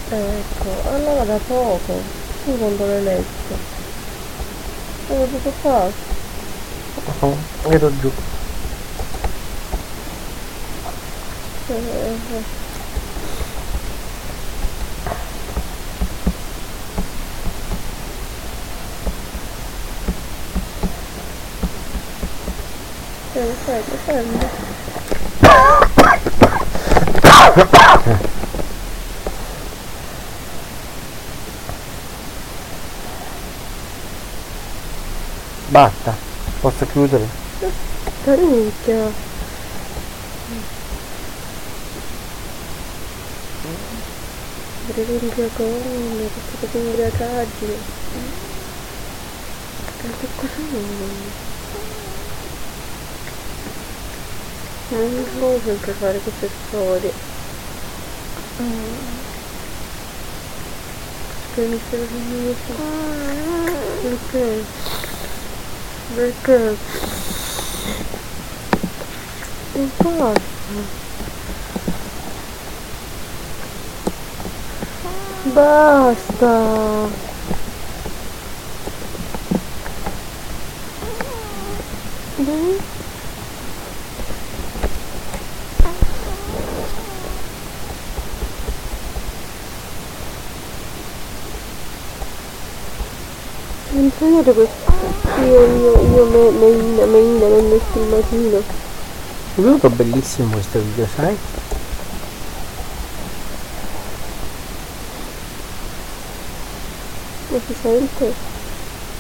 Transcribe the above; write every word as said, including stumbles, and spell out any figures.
Ecco, allora da poco. Tu quando l'hai letto? Come hai potuto fare? Uh-huh. Ero giù. Eh, eh, eh, prende, prende. Basta. Posso chiudere? Carucchia. Brevi ubriacone, queste cose imbriacaggini. Ma che cosa vuoi? Non devo sempre fare queste storie. Perché mi stai facendo così? Perché? Perché? Non basta. Basta. Dai. Insegnate questo. Io, io, io, me, Meina, Meina, nel stilmatino. È venuto bellissimo questo video, sai? Ma si sente?